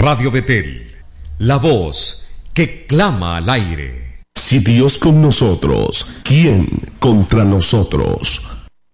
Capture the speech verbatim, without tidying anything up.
Radio Betel, la voz que clama al aire. Si Dios con nosotros, ¿quién contra nosotros?